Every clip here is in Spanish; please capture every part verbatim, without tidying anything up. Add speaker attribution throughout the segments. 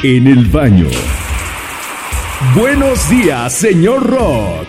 Speaker 1: en el baño. Buenos días, señor Rock.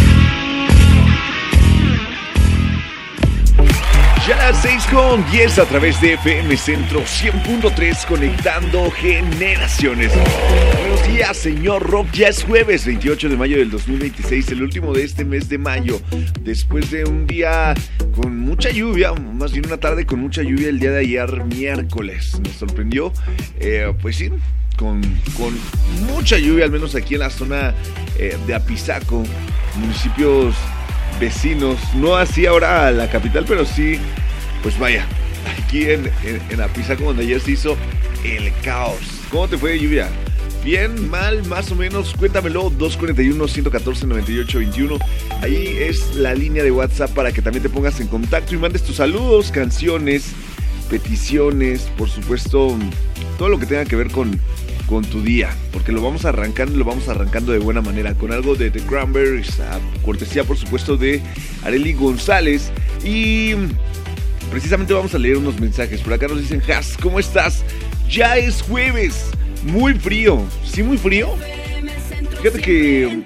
Speaker 2: Ya a las seis con diez a través de F M Centro cien punto tres, conectando generaciones. Buenos días, señor Rock. Ya es jueves veintiocho de mayo del dos mil veintiséis, el último de este mes de mayo. Después de un día con mucha lluvia, más bien una tarde con mucha lluvia el día de ayer, miércoles. Nos sorprendió, eh, pues sí, con, con mucha lluvia, al menos aquí en la zona eh, de Apizaco, municipios vecinos, no así ahora a la capital, pero sí, pues vaya, aquí en, en, en Apizaco, donde ayer se hizo el caos. ¿Cómo te fue de lluvia? ¿Bien? ¿Mal? ¿Más o menos? Cuéntamelo. Dos cuatro uno, uno uno cuatro, nueve ocho dos uno. Ahí es la línea de WhatsApp para que también te pongas en contacto y mandes tus saludos, canciones, peticiones, por supuesto, todo lo que tenga que ver con con tu día, porque lo vamos arrancando, lo vamos arrancando de buena manera, con algo de The Cranberries, a cortesía por supuesto de Arely González, y precisamente vamos a leer unos mensajes. Por acá nos dicen: Has, ¿cómo estás? Ya es jueves, muy frío, ¿sí muy frío? Fíjate que en,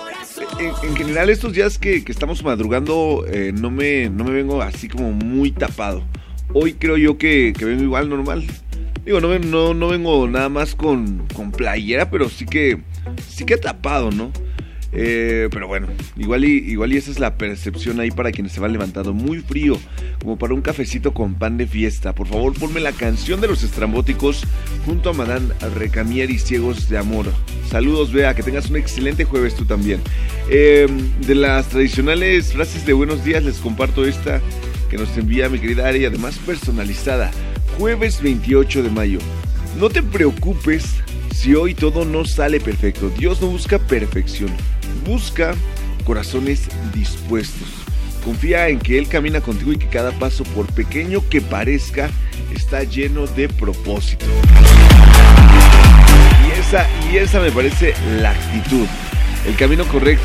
Speaker 2: en general estos días que, que estamos madrugando, eh, no, me, no me vengo así como muy tapado. Hoy creo yo que, que vengo igual normal. Digo, no, no, no vengo nada más con, con playera, pero sí que sí que he tapado, ¿no? Eh, pero bueno, igual y, igual y esa es la percepción ahí para quienes se van levantando. Muy frío, como para un cafecito con pan de fiesta. Por favor, ponme la canción de Los Estrambóticos junto a Madame Recamier y Ciegos de Amor. Saludos, Bea, que tengas un excelente jueves tú también. Eh, de las tradicionales frases de buenos días, les comparto esta que nos envía mi querida Ari, además personalizada. Jueves veintiocho de mayo. No te preocupes si hoy todo no sale perfecto. Dios no busca perfección, busca corazones dispuestos. Confía en que Él camina contigo y que cada paso, por pequeño que parezca, está lleno de propósito. Y esa, y esa me parece la actitud, el camino correcto.